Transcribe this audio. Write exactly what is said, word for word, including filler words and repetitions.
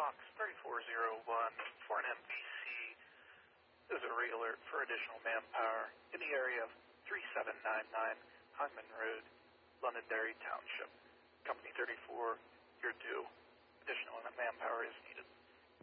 Fox thirty-four oh one for an M V C. There's a re-alert for additional manpower in the area of three seven nine nine Hangman Road, Londonderry Township. Company thirty-four, you're due. Additional manpower is needed.